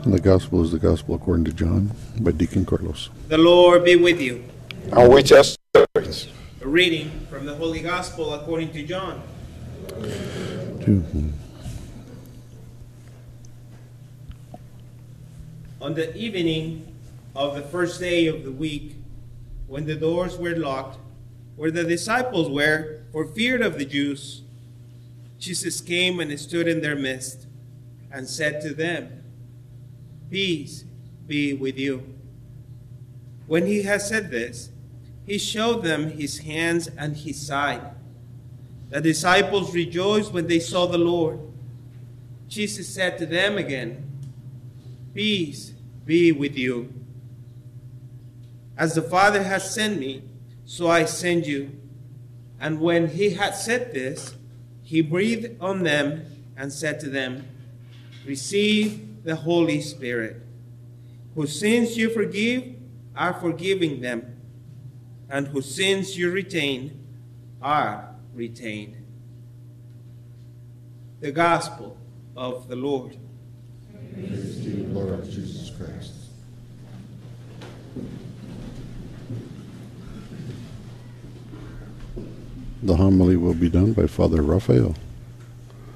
The gospel is the gospel according to John by Deacon Carlos. The Lord be with you. And with your spirit. A reading from the Holy Gospel according to John. On the evening of the first day of the week, when the doors were locked, where the disciples were, for fear of the Jews, Jesus came and stood in their midst and said to them, "Peace be with you." When he had said this, he showed them his hands and his side. The disciples rejoiced when they saw the Lord. Jesus said to them again, "Peace be with you. As the Father has sent me, so I send you." And when he had said this, he breathed on them and said to them, "Receive the Holy Spirit. Whose sins you forgive are forgiving them, and whose sins you retain are retained." The Gospel of the Lord. Praise to you, Lord Jesus Christ. The homily will be done by Father Raphael.